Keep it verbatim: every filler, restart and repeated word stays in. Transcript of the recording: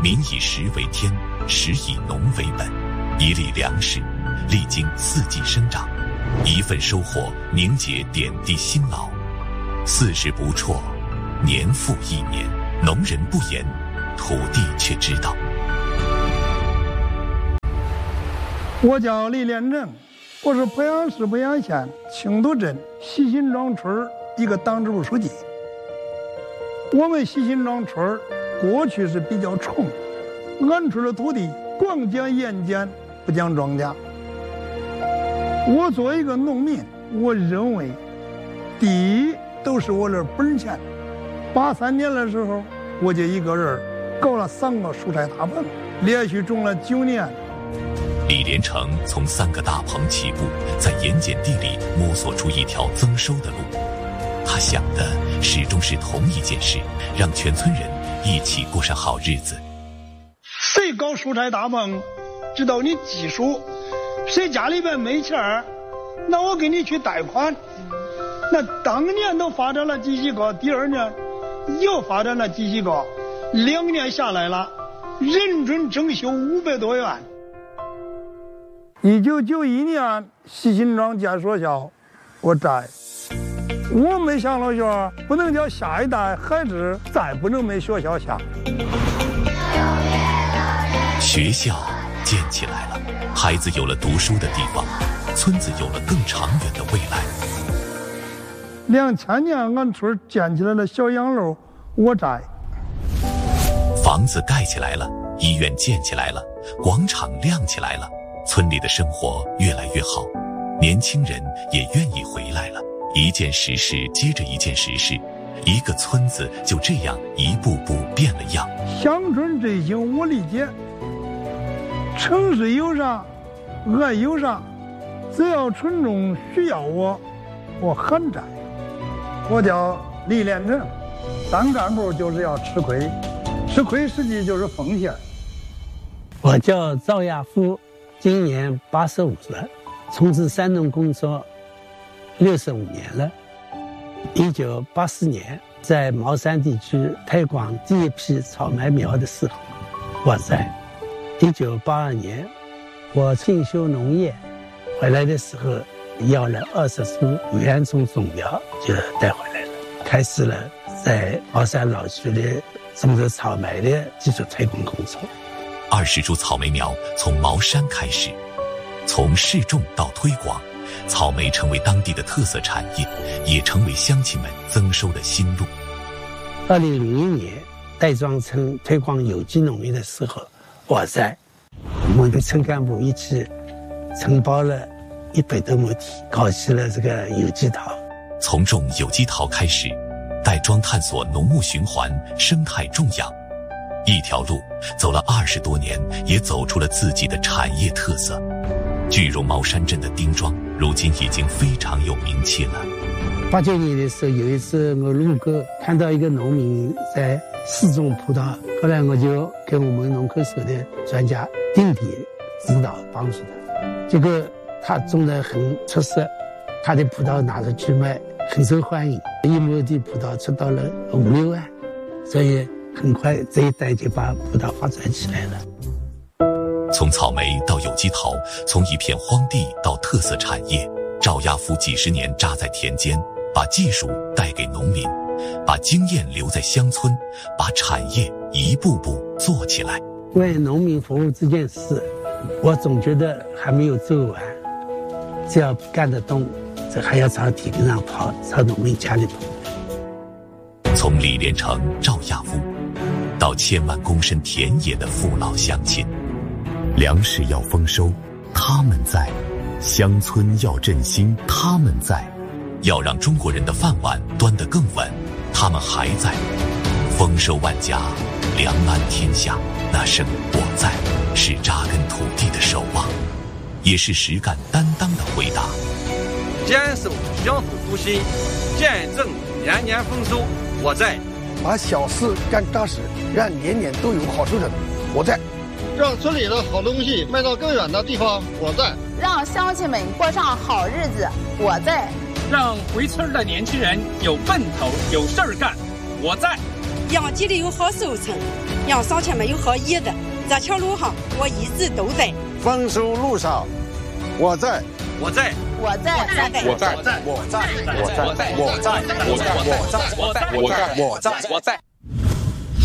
民以食为天，食以农为本，一粒粮食历经四季生长，一份收获凝结点滴辛劳。四十不辍，年复一年，农人不言，土地却知道。 我叫李连正，我是濮阳市濮阳县青渡镇西辛庄村一个党支部书记。我们西辛庄村过去是比较穷，俺村的土地光讲盐碱，不讲庄稼。我作为一个农民，我认为地都是我的本钱。八三年的时候，我就一个人搞了三个蔬菜大棚，连续种了九年。 李连成从三个大棚起步，在盐碱地里摸索出一条增收的路。他想的始终是同一件事，让全村人一起过上好日子。 谁搞蔬菜大棚，知道你技术，谁家里边没钱，那我给你去贷款。那当年都发展了几十个，第二年又发展了几十个，两年下来了，人均征收五百多元。一九九一年，西辛庄建学校，我在。我没上了学，不能叫下一代孩子再不能没学校下。 学校建起来了，孩子有了读书的地方，村子有了更长远的未来。 两千年，俺村建起来了小洋楼，我在。 房子盖起来了，医院建起来了，广场亮起来了，村里的生活越来越好，年轻人也愿意回来了。一件实事接着一件实事，一个村子就这样一步步变了样。 乡村振兴我理解，城市有啥俺有啥，只要群众需要我，我很在。我叫李连成，当干部就是要吃亏，吃亏实际就是奉献。 我叫赵亚夫，今年八十五了，从事山农工作六十五年了。一九八四年，在茅山地区推广第一批草莓苗的时候，我在。一九八二年，我进修农业，回来的时候要了二十株原种种苗，就带回来了，开始了在茅山老区的种植草莓的技术推广工作。 二十株草莓苗从茅山开始，从试种到推广，草莓成为当地的特色产业，也成为乡亲们增收的新路。 二零零一年，戴庄村推广有机农业的时候，我在。我们的村干部一起承包了一百多亩地，搞起了这个有机桃。 从种有机桃开始，戴庄探索农牧循环、生态种养，一条路走了二十多年，也走出了自己的产业特色。句容茅山镇的丁庄，如今已经非常有名气了。 八九年的时候，有一次我路过，看到一个农民在试种葡萄，后来我就跟我们农科所的专家定点指导帮助他，结果他种得很出色，他的葡萄拿出去卖，很受欢迎，一亩地葡萄出到了五六万，所以很快这一代就把葡萄发展起来了。 从草莓到有机桃，从一片荒地到特色产业，赵亚夫几十年扎在田间，把技术带给农民，把经验留在乡村，把产业一步步做起来。 为农民服务这件事，我总觉得还没有做完，只要干得动，这还要朝田上跑，朝农民家里跑。 从李连成、赵亚夫到千万躬身田野的父老乡亲，粮食要丰收，他们在；乡村要振兴，他们在；要让中国人的饭碗端得更稳，他们还在。丰收万家，良安天下，那声我在，是扎根土地的守望，也是实干担当的回答。 坚守乡土初心，见证年年丰收，我在； 把小事干大事，让年年都有好收成，我在； 让村里的好东西卖到更远的地方，我在； 让乡亲们过上好日子，我在； 让回村的年轻人有奔头、有事儿干，我在； 养鸡的有好收成，让乡亲们有好意的。这条路上我一直都在。 丰收路上，我在， 我在， 我在， 我在，我在，我在，我在，我在，我在，我在，我在，我在，我在，我在。